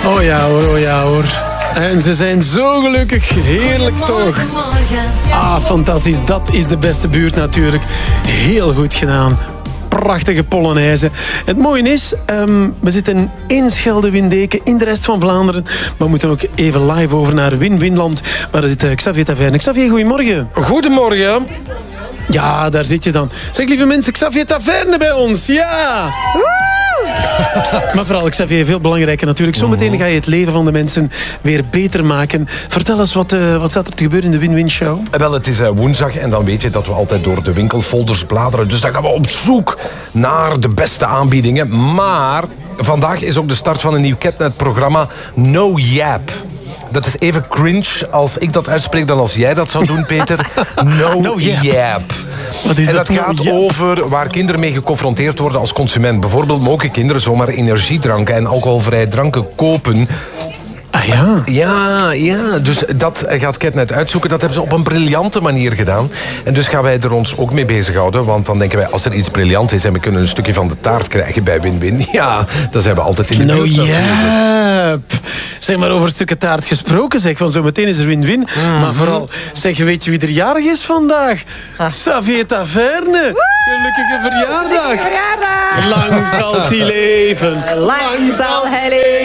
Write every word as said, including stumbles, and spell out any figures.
Oh ja hoor, oh ja hoor. En ze zijn zo gelukkig. Heerlijk toch? Ah, fantastisch. Dat is de beste buurt natuurlijk. Heel goed gedaan. Prachtige Polonaise. Het mooie is, um, we zitten in Schelde-Windeken, in de rest van Vlaanderen. Maar we moeten ook even live over naar Win-Winland. Waar zit uh, Xavier Taverne. Xavier, goedemorgen. Goedemorgen. Ja, daar zit je dan. Zeg, lieve mensen, Xavier Taverne bij ons. Ja! Maar vooral, Xavier, veel belangrijker natuurlijk. Zometeen ga je het leven van de mensen weer beter maken. Vertel eens, wat, uh, wat staat er te gebeuren in de Win-Win Show? Wel, het is uh, woensdag en dan weet je dat we altijd door de winkelfolders bladeren. Dus dan gaan we op zoek naar de beste aanbiedingen. Maar vandaag is ook de start van een nieuw Ketnet-programma No Yap. Dat is even cringe als ik dat uitspreek dan als jij dat zou doen, Peter. No, no Yap. yap. Wat is en dat, dat gaat no over waar kinderen mee geconfronteerd worden als consument. Bijvoorbeeld mogen kinderen zomaar energiedranken en alcoholvrije dranken kopen. Ah ja? Ja, ja, dus dat gaat Ketnet uitzoeken. Dat hebben ze op een briljante manier gedaan. En dus gaan wij er ons ook mee bezighouden. Want dan denken wij, als er iets briljant is en we kunnen een stukje van de taart krijgen bij Win-Win, ja, dan zijn we altijd in de buurt. Nou ja. Zeg maar over stukken taart gesproken, zeg. Van zo meteen is er Win-Win. Mm-hmm. Maar vooral, zeg, weet je wie er jarig is vandaag? Ah. Xavier Taverne. Gelukkige verjaardag. Gelukkige verjaardag. Lang zal hij leven. Lang zal hij leven.